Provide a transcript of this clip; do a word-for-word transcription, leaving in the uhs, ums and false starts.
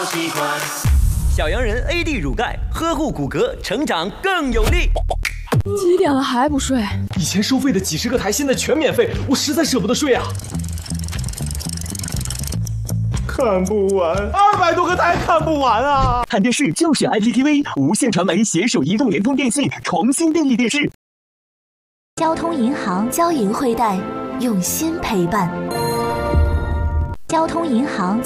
小羊人 A D 乳钙，呵护骨骼，成长更有力。 几点了还不睡？ 以前收费的几十个台现在全免费，我实在舍不得睡啊。看不完，二百多个台看不完啊！ 看电视就选 I P T V， 无线传媒携手移动、联通、电信，重新便利电视。 交通银行交银惠贷，用心陪伴。交通银行。